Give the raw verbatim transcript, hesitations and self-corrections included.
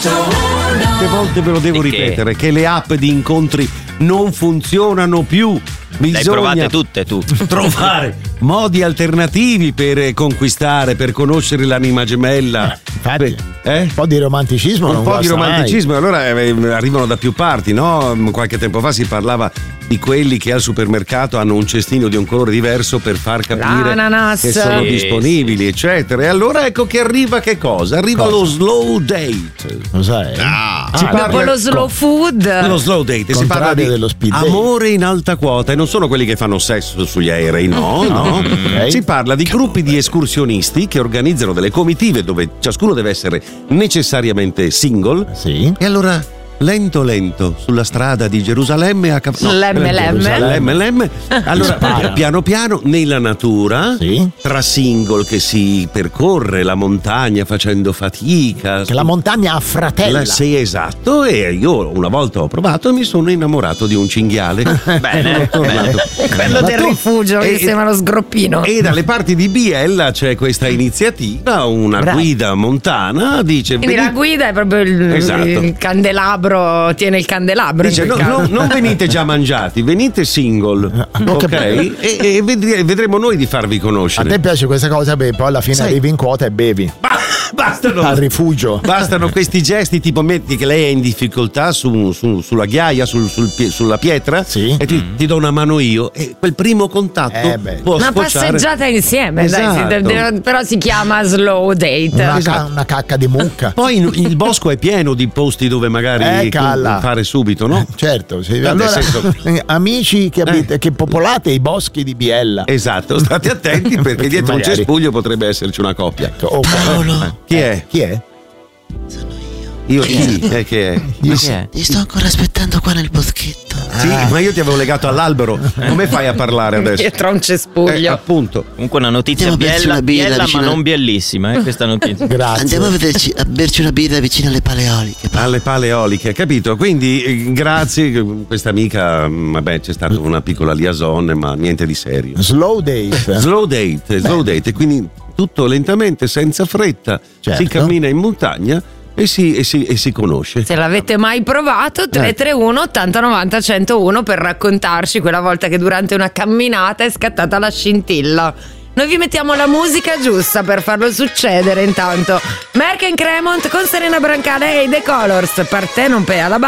Che volte ve lo devo Di ripetere, che? che le app di incontri non funzionano più. Le hai Bisogna provate tutte tu. trovare modi alternativi per conquistare, per conoscere l'anima gemella. Infatti, eh? un po' di romanticismo Un non po' di guasta mai. romanticismo, allora eh, arrivano da più parti, no? Qualche tempo fa si parlava di quelli che al supermercato hanno un cestino di un colore diverso per far capire L'ananas. che sono Sì, disponibili, eccetera. E allora ecco che arriva che cosa? Arriva Cosa? lo slow date. Lo sai? Ah, Ah, si Dopo parla- lo slow food. Lo slow date, si parla Contrario di dello speed date. amore in alta quota e non sono quelli che fanno sesso sugli aerei, no, no. ok. Si parla di gruppi di escursionisti che organizzano delle comitive dove ciascuno deve essere necessariamente single. Sì. E allora lento lento sulla strada di Gerusalemme a Cap- no, Lemme, lemme. Lemme, lemme. Allora Spara. piano piano nella natura, Sì. tra single che si percorre la montagna facendo fatica. Che la montagna affratella. La- sì, esatto, e io una volta ho provato e mi sono innamorato di un cinghiale. Bene, Sono tornato. Quello Ma del tu- rifugio che e- sembra lo sgroppino. E dalle parti di Biella c'è questa iniziativa, una Bravo. guida montana, dice Quindi la venite- guida è proprio il, Esatto. il candelabro, tiene il candelabro. dice in no, quel no, caso. non venite già mangiati, venite single, Ho ok? capito. E, e vedre- vedremo noi di farvi A conoscere. te piace questa cosa? Beh, poi alla fine Sai- arrivi in quota e bevi Ba- bastano, al rifugio. bastano questi gesti, tipo metti che lei è in difficoltà su- su- sulla ghiaia, sul- sul pie- sulla pietra, Sì. e ti, ti do una mano io, e quel primo contatto Eh beh. può Una sfociare. passeggiata insieme, dai, Esatto. si- de- de- però si chiama slow date. Una, Esatto. ca- una cacca di mucca. Poi in- il bosco è pieno di posti dove magari Eh, calla. fare subito, no? Certo, sì. Nel Allora, senso- eh, amici che, abit- che popolate i boschi di Biella. Esatto, state attenti perché, Perché dietro un magari- cespuglio potrebbe esserci una coppia. Oh, Eh, Chi è? Chi è? Io chi? Eh, che è? Io Chi è? Ti sto ancora aspettando qua nel boschetto. Sì, ma io ti avevo legato all'albero. Come fai a parlare adesso? Dietro a un Eh, cespuglio. appunto. Comunque una notizia Andiamo a berci biella, una birra biella ma vicino- non biellissima, eh, questa notizia. Grazie. Andiamo a, vederci, a berci una birra vicino alle paleoliche. Alle pale eoliche, capito? Quindi eh, grazie, questa amica, mh, vabbè, c'è stata una piccola liaison, ma niente di serio. Slow date. Slow date, slow date, e quindi tutto lentamente, senza fretta, Certo. si cammina in montagna e si, e si, e si conosce. Se l'avete mai provato, tre tre uno ottanta novanta centouno per raccontarci quella volta che durante una camminata è scattata la scintilla. Noi vi mettiamo la musica giusta per farlo succedere intanto. Merck and Cremont con Serena Brancale e The Colors. Per te non pea la